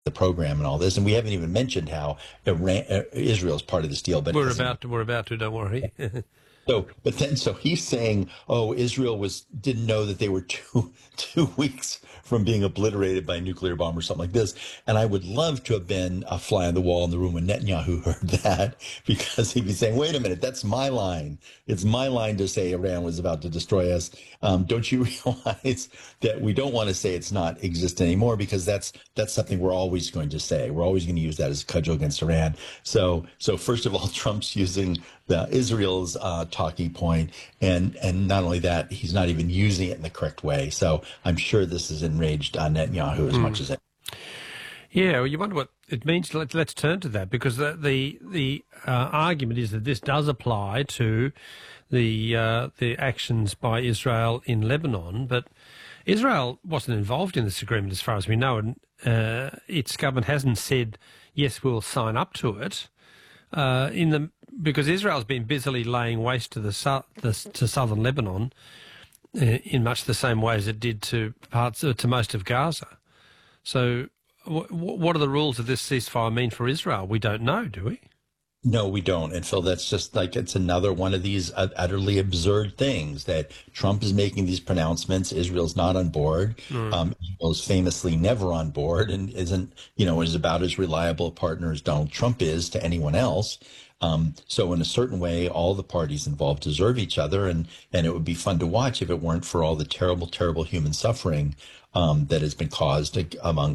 the program and all this, and we haven't even mentioned how Israel is part of this deal. But we're about to. Don't worry. So he's saying, oh, Israel didn't know that they were two weeks from being obliterated by a nuclear bomb or something like this. And I would love to have been a fly on the wall in the room when Netanyahu heard that, because he'd be saying, wait a minute, that's my line. It's my line to say Iran was about to destroy us. Don't you realize that we don't want to say it's not exist anymore, because that's something we're always going to say. We're always going to use that as a cudgel against Iran. So first of all, Trump's using Israel's talking point, and not only that, he's not even using it in the correct way. So I'm sure this has enraged Netanyahu as much as it. Yeah, well, you wonder what it means. Let's turn to that, because the argument is that this does apply to the actions by Israel in Lebanon, but Israel wasn't involved in this agreement as far as we know, and its government hasn't said, yes, we'll sign up to it. Because Israel's been busily laying waste to to southern Lebanon in much the same way as it did to most of Gaza. So, what do the rules of this ceasefire mean for Israel? We don't know, do we? No, we don't. And Phil, that's just like, it's another one of these utterly absurd things that Trump is making these pronouncements. Israel's not on board. Israel's famously never on board, and is about as reliable a partner as Donald Trump is to anyone else. So in a certain way, all the parties involved deserve each other, and it would be fun to watch if it weren't for all the terrible, terrible human suffering that has been caused among,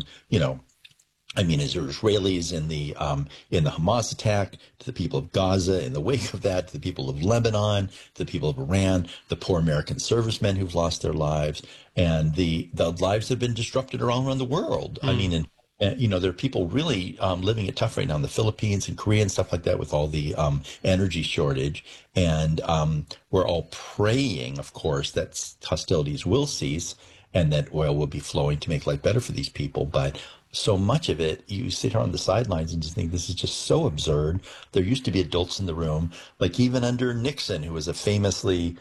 as Israelis in the Hamas attack, to the people of Gaza in the wake of that, to the people of Lebanon, to the people of Iran, the poor American servicemen who've lost their lives, and the lives that have been disrupted around the world. There are people really living it tough right now in the Philippines and Korea and stuff like that with all the energy shortage. And we're all praying, of course, that hostilities will cease and that oil will be flowing to make life better for these people. But so much of it, you sit here on the sidelines and just think this is just so absurd. There used to be adults in the room, like even under Nixon, who was a famously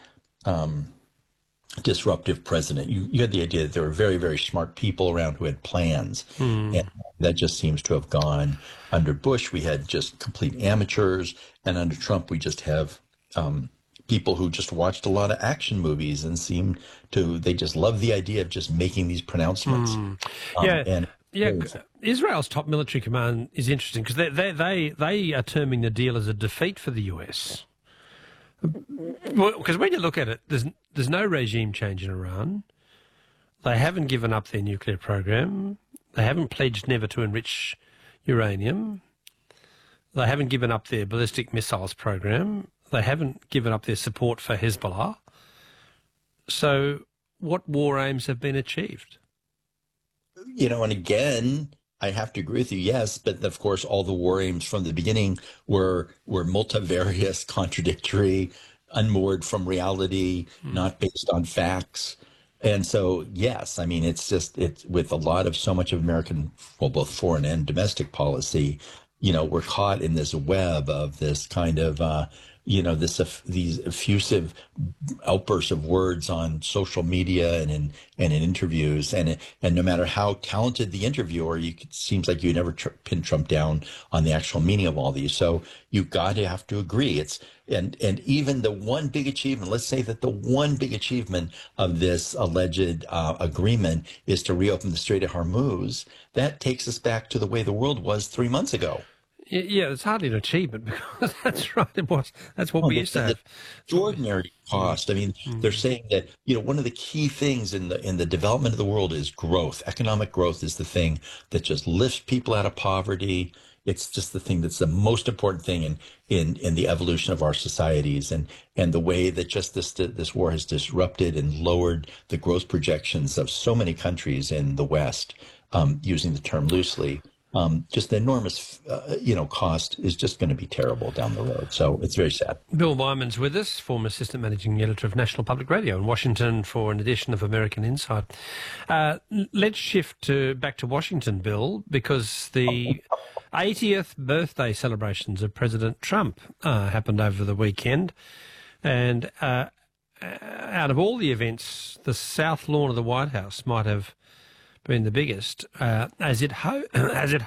disruptive president. You had the idea that there were very, very smart people around who had plans. And that just seems to have gone. Under Bush, we had just complete amateurs. And under Trump, we just have people who just watched a lot of action movies and they just love the idea of just making these pronouncements. Israel's top military command is interesting, because they are terming the deal as a defeat for the US. Because when you look at it, there's no regime change in Iran. They haven't given up their nuclear program. They haven't pledged never to enrich uranium. They haven't given up their ballistic missiles program. They haven't given up their support for Hezbollah. So what war aims have been achieved? And again, I have to agree with you, yes, but of course, all the war aims from the beginning were multivarious, contradictory, unmoored from reality, not based on facts. And so, yes, it's with a lot of so much of American, both foreign and domestic policy, we're caught in this web of this kind of, these effusive outbursts of words on social media and in interviews, and no matter how talented the interviewer, it seems like you never pin Trump down on the actual meaning of all these. So you have to agree. And even the one big achievement, let's say that the one big achievement of this alleged agreement is to reopen the Strait of Hormuz. That takes us back to the way the world was 3 months ago. Yeah, it's hardly an achievement, because that's right. It was. That's what we used to have. Extraordinary cost. They're saying that one of the key things in the development of the world is growth. Economic growth is the thing that just lifts people out of poverty. It's just the thing that's the most important thing in the evolution of our societies, and the way that just this war has disrupted and lowered the growth projections of so many countries in the West, using the term loosely. Just the enormous, cost is just going to be terrible down the road. So it's very sad. Bill Wyman's with us, former assistant managing editor of National Public Radio in Washington, for an edition of American Insight. Let's shift back to Washington, Bill, because the 80th birthday celebrations of President Trump happened over the weekend. And out of all the events, the South Lawn of the White House might have been the biggest, as it